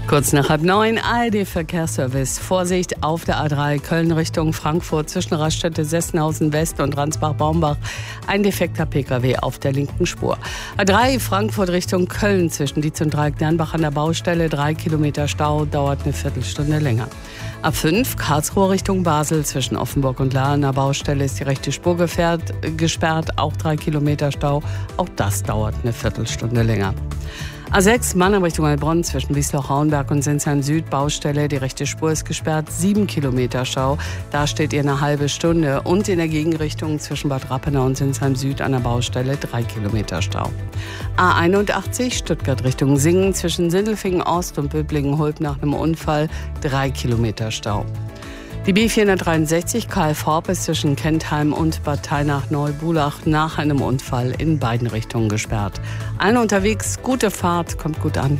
Kurz nach 8:30, ARD-Verkehrsservice. Vorsicht auf der A3 Köln Richtung Frankfurt zwischen Raststätte Sessenhausen West und Ransbach-Baumbach. Ein defekter Pkw auf der linken Spur. A3 Frankfurt Richtung Köln zwischen Dietz und Dreieck-Dernbach an der Baustelle. 3 Kilometer Stau, dauert eine Viertelstunde länger. A5 Karlsruhe Richtung Basel zwischen Offenburg und Lahr an der Baustelle ist die rechte Spur gesperrt. Auch 3 Kilometer Stau, auch das dauert eine Viertelstunde länger. A6 Mannheim Richtung Heilbronn zwischen Wiesloch-Rauenberg und Sinsheim Süd Baustelle. Die rechte Spur ist gesperrt, 7 Kilometer Stau. Da steht ihr eine halbe Stunde. Und in der Gegenrichtung zwischen Bad Rappenau und Sinsheim Süd an der Baustelle 3 Kilometer Stau. A81 Stuttgart Richtung Singen zwischen Sindelfingen Ost und Böblingen-Hulb nach einem Unfall 3 Kilometer Stau. Die B463 Karl-Forb ist zwischen Kentheim und Bad Tainach-Neubulach nach einem Unfall in beiden Richtungen gesperrt. Allen unterwegs, gute Fahrt, kommt gut an.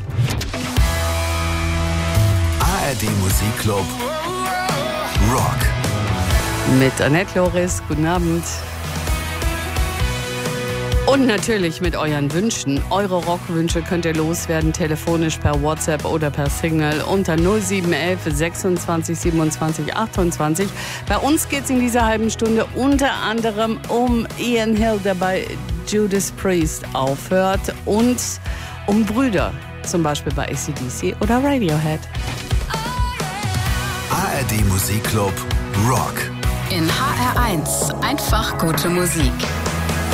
ARD Musikclub Rock. Mit Annette Loris, guten Abend. Und natürlich mit euren Wünschen. Eure Rockwünsche könnt ihr loswerden, telefonisch per WhatsApp oder per Signal unter 0711 26 27 28. Bei uns geht es in dieser halben Stunde unter anderem um Ian Hill, der bei Judas Priest aufhört, und um Brüder, zum Beispiel bei AC/DC oder Radiohead. ARD Musikclub Rock. In HR1 einfach gute Musik.